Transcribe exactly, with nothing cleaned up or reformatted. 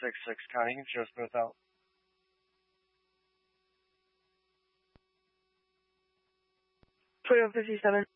six six county. You can show us both out. Toyota fifty-seven.